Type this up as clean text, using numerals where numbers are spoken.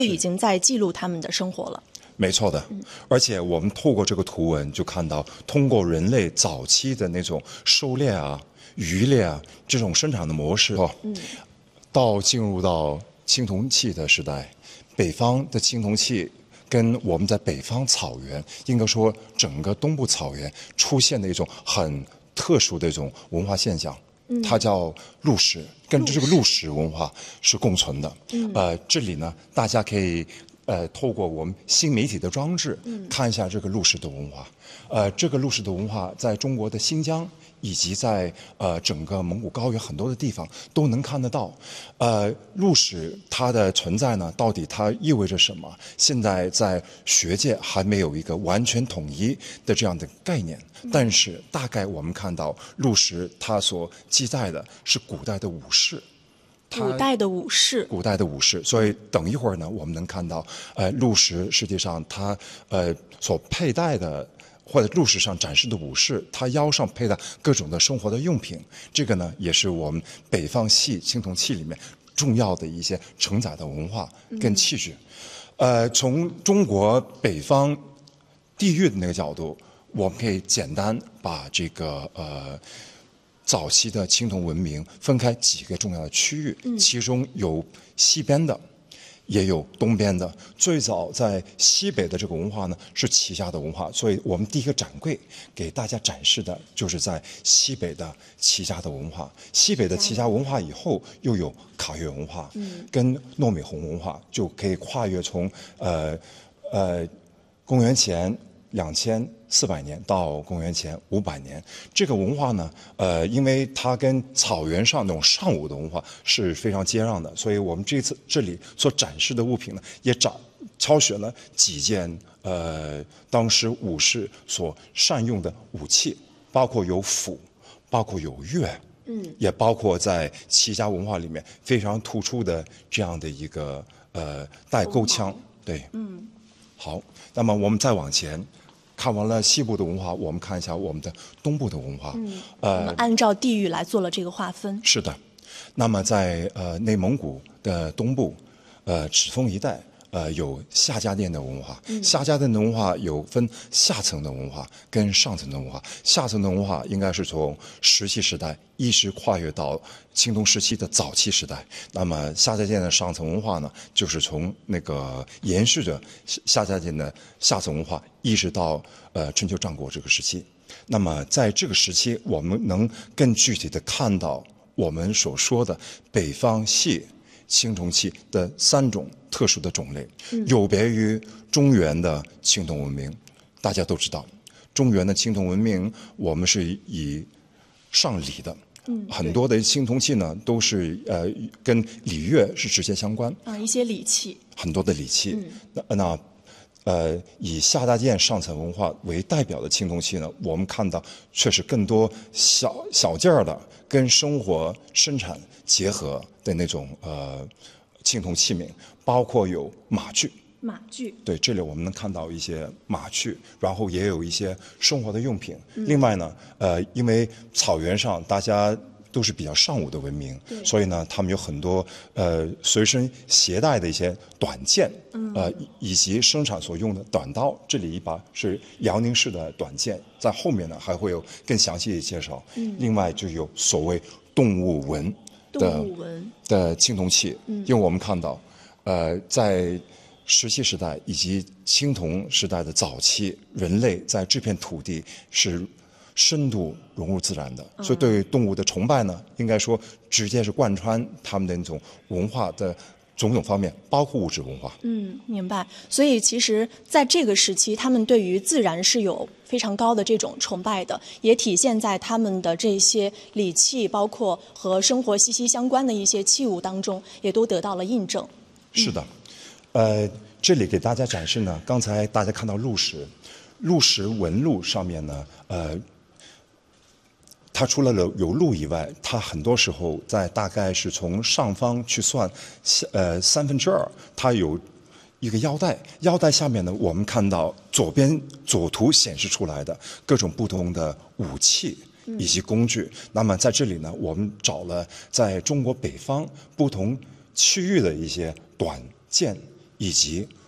已经在记录他们的生活了。 没错的，而且我们透过这个图文就看到，通过人类早期的那种狩猎啊、渔猎啊这种生产的模式，到进入到青铜器的时代，北方的青铜器跟我们在北方草原，应该说整个东部草原出现的一种很特殊的一种文化现象，它叫鹿石，跟这个鹿石文化是共存的。这里呢，大家可以透过我们新媒体的装置，看一下这个鹿石的文化。这个鹿石的文化在中国的新疆以及在整个蒙古高原很多的地方都能看得到。鹿石它的存在呢，到底它意味着什么？现在在学界还没有一个完全统一的这样的概念。但是大概我们看到鹿石它所记载的是古代的武士。 古代的武士， 所以等一会儿呢，我们能看到，鹿石实际上它所佩戴的，或者鹿石上展示的武士，他腰上佩戴各种的生活的用品，这个呢也是我们北方系青铜器里面重要的一些承载的文化跟气质。从中国北方地域的那个角度，我们可以简单把这个早期的青铜文明分开几个重要的区域，其中有西边的，也有东边的。最早在西北的这个文化呢，是齐家的文化，所以我们第一个展柜给大家展示的就是在西北的齐家的文化。西北的齐家文化以后，又有卡岳文化，跟糯米红文化，就可以跨越从公元前2400年到公元前500年，这个文化呢，因为它跟草原上那种尚武的文化是非常接壤的，所以我们这次这里所展示的物品呢，也挑选了几件当时武士所善用的武器，包括有斧，包括有钺，也包括在齐家文化里面非常突出的这样的一个带钩枪，对，好，那么我们再往前。看完了西部的文化，我们看一下我们的东部的文化。 我们按照地域来做了这个划分。 是的，那么在内蒙古的东部，赤峰一带，有夏家店的文化。夏家店的文化有分下层的文化跟上层的文化。下层的文化应该是从石器时代一直跨越到青铜时期的早期时代。那么夏家店的上层文化呢，就是从那个延续着夏家店的下层文化，一直到春秋战国这个时期。那么在这个时期，我们能更具体的看到我们所说的北方系青铜器的3种特殊的种类，有别于中原的青铜文明。大家都知道，中原的青铜文明我们是以上礼的，很多的青铜器呢都是跟礼乐是直接相关， 一些礼器， 很多的礼器。以夏家店上层文化为代表的青铜器呢，我们看到却是更多小件儿的，跟生活生产结合的那种青铜器皿，包括有马具。对，这里我们能看到一些马具，然后也有一些生活的用品。另外呢，因为草原上大家都是比较尚武的文明，所以呢，他们有很多随身携带的一些短剑，以及生产所用的短刀。这里一把是辽宁式的短剑，在后面呢还会有更详细的介绍。另外就有所谓动物纹的青铜器，因为我们看到，在石器时代以及青铜时代的早期，人类在这片土地是深度融入自然的，所以对于动物的崇拜呢，应该说直接是贯穿他们的那种文化的种种方面，包括物质文化。 明白。所以其实在这个时期，他们对于自然是有非常高的这种崇拜的，也体现在他们的这些礼器，包括和生活息息相关的一些器物当中，也都得到了印证。 是的，这里给大家展示呢，刚才大家看到鹿石纹路上面呢，它除了有鹿以外，它很多时候在大概是从上方去算，2/3，它有一个腰带，腰带下面呢，我们看到左图显示出来的各种不同的武器以及工具。那么在这里呢，我们找了在中国北方不同区域的一些短剑以及